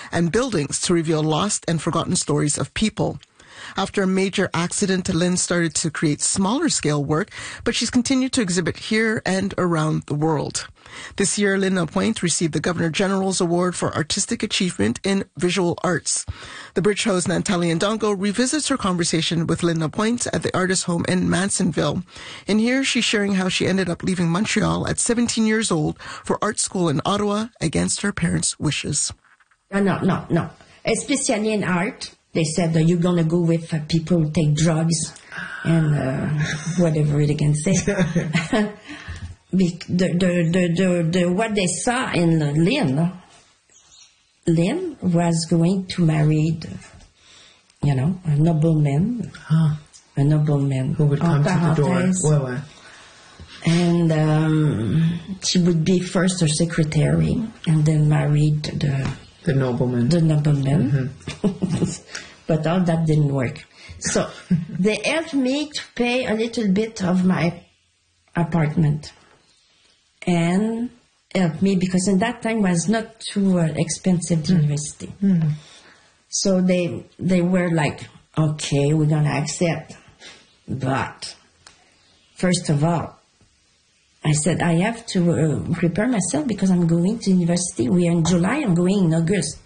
and buildings to reveal lost and forgotten stories of people. After a major accident, Lynn started to create smaller scale work, but she's continued to exhibit here and around the world. This year, Lynn Lapointe received the Governor General's Award for Artistic Achievement in Visual Arts. The Bridge host Natalie Ndongo revisits her conversation with Lynn Lapointe at the artist home in Mansonville. In here, she's sharing how she ended up leaving Montreal at 17 years old for art school in Ottawa against her parents' wishes. No. Especially in art. They said that you're going to go with people who take drugs and whatever they can say. What they saw in Lynn was going to marry, a nobleman. Huh. A nobleman. Who would come to the door. Well. And she would be first her secretary and then married the nobleman. Mm-hmm. But all that didn't work. So they helped me to pay a little bit of my apartment and helped me because in that time was not too expensive university. Mm-hmm. So they were like, okay, we're going to accept. But first of all, I said, I have to prepare myself because I'm going to university. We are in July, I'm going in August.